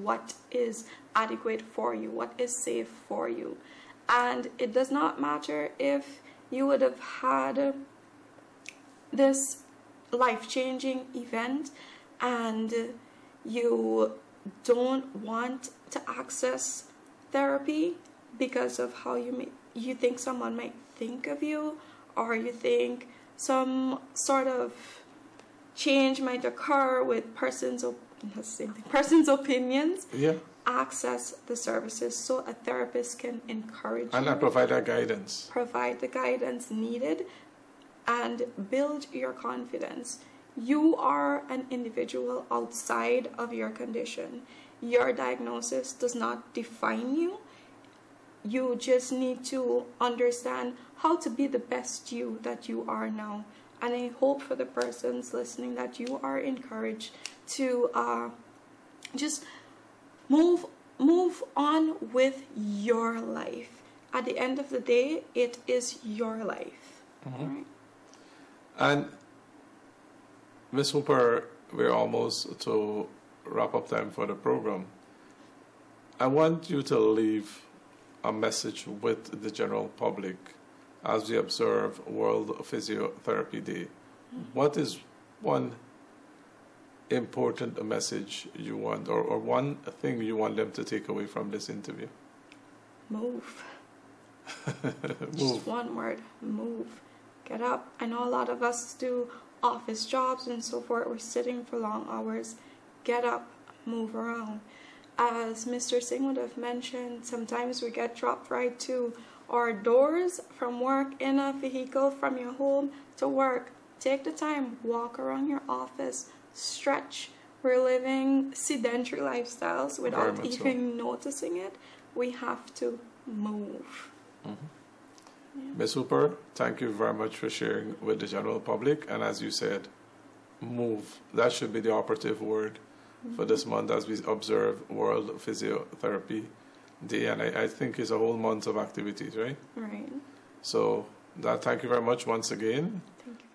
what is adequate for you, what is safe for you. And it does not matter if you would have had this life-changing event and you don't want to access therapy because of how you think someone might think of you, or you think some sort of change might occur with person's opinions. Yeah. Access the services so a therapist can encourage you. And provide that guidance. Provide the guidance needed and build your confidence. You are an individual outside of your condition. Your diagnosis does not define you. You just need to understand how to be the best you that you are now. And I hope for the persons listening that you are encouraged to just move on with your life. At the end of the day, it is your life. Mm-hmm. All right? And Ms. Hooper, we're almost to wrap up time for the program. I want you to leave a message with the general public as we observe World Physiotherapy Day. Mm-hmm. What is one important message you want, or one thing you want them to take away from this interview? Move. Move. Just one word, move. Get up. I know a lot of us do office jobs and so forth. We're sitting for long hours. Get up, move around. As Mr. Singh would have mentioned, sometimes we get dropped right to our doors from work in a vehicle from your home to work. Take the time, walk around your office, stretch. We're living sedentary lifestyles without even noticing it. We have to move. Mm-hmm. Yeah. Ms. Hooper, thank you very much for sharing with the general public. And as you said, move. That should be the operative word for this month as we observe World Physiotherapy Day. And I think it's a whole month of activities, right? Right. So thank you very much once again. Thank you.